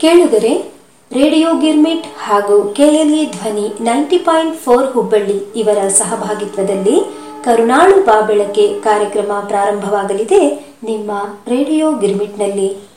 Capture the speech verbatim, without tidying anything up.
ಕೇಳುಗರೆ, ರೇಡಿಯೋ ಗಿರ್ಮಿಟ್ ಹಾಗೂ ಕೆಎಲ್ಇ ಧ್ವನಿ ನೈಂಟಿ ಪಾಯಿಂಟ್ ಫೋರ್ ಹುಬ್ಬಳ್ಳಿ ಇವರ ಸಹಭಾಗಿತ್ವದಲ್ಲಿ ಕರುಣಾಳು ಬಾಬೆಳಕೆ ಕಾರ್ಯಕ್ರಮ ಪ್ರಾರಂಭವಾಗಲಿದೆ. ನಿಮ್ಮ ರೇಡಿಯೋ ಗಿರ್ಮಿಟ್ನಲ್ಲಿ